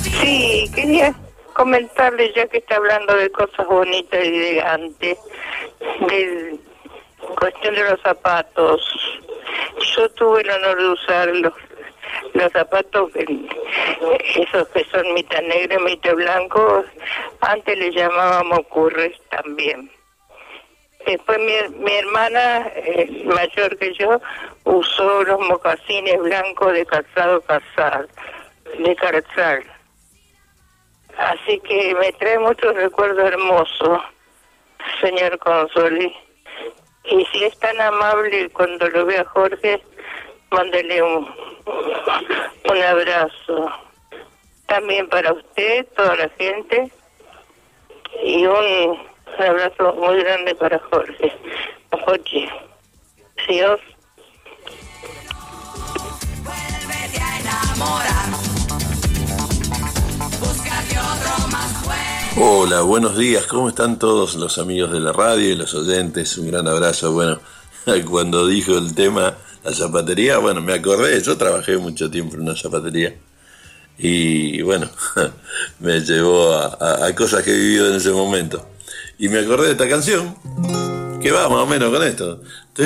Sí, quería comentarle, ya que está hablando de cosas bonitas y elegantes, de cuestión de los zapatos. Yo tuve el honor de usar los zapatos, esos que son mitad negro y mitad blanco. Antes le llamábamos curres también. Después mi hermana, mayor que yo, usó los mocasines blancos de calzado de calzar. Así que me trae muchos recuerdos hermosos, señor Consoli. Y si es tan amable, cuando lo vea Jorge, mándele un abrazo. También para usted, toda la gente, y un abrazo muy grande para Jorge. Jorge, Dios. Vuélvete a enamorar. Búscate otro más fuerte. Hola, buenos días, ¿cómo están todos los amigos de la radio y los oyentes? Un gran abrazo. Bueno, cuando dijo el tema, la zapatería, bueno, me acordé, yo trabajé mucho tiempo en una zapatería y bueno, me llevó a cosas que he vivido en ese momento. Y me acordé de esta canción, que va más o menos con esto.